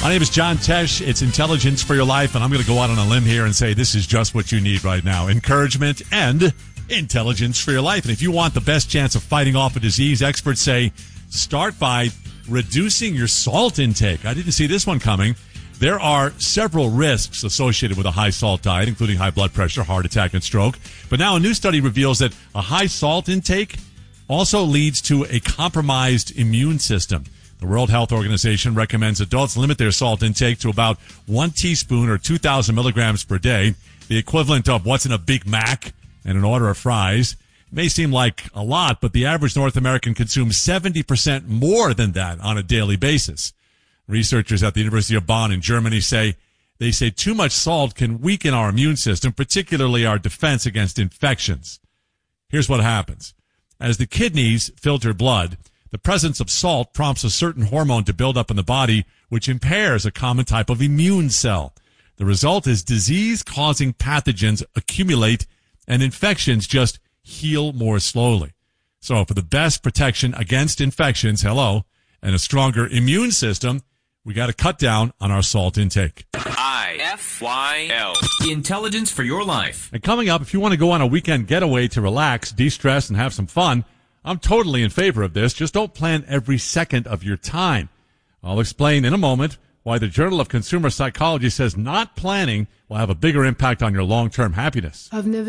My name is John Tesh. It's Intelligence for Your Life, and I'm going to go out on a limb here and say this is just what you need right now. Encouragement and intelligence for your life. And if you want the best chance of fighting off a disease, experts say start by reducing your salt intake. I didn't see this one coming. There are several risks associated with a high salt diet, including high blood pressure, heart attack, and stroke. But now a new study reveals that a high salt intake also leads to a compromised immune system. The World Health Organization recommends adults limit their salt intake to about 1 teaspoon or 2,000 milligrams per day, the equivalent of what's in a Big Mac and an order of fries. It may seem like a lot, but the average North American consumes 70% more than that on a daily basis. Researchers at the University of Bonn in Germany say too much salt can weaken our immune system, particularly our defense against infections. Here's what happens. As the kidneys filter blood, the presence of salt prompts a certain hormone to build up in the body, which impairs a common type of immune cell. The result is disease-causing pathogens accumulate and infections just heal more slowly. So for the best protection against infections, and a stronger immune system, we got to cut down on our salt intake. IFYL. Intelligence for your life. And coming up, if you want to go on a weekend getaway to relax, de-stress, and have some fun, I'm totally in favor of this. Just don't plan every second of your time. I'll explain in a moment why the Journal of Consumer Psychology says not planning will have a bigger impact on your long-term happiness. I've never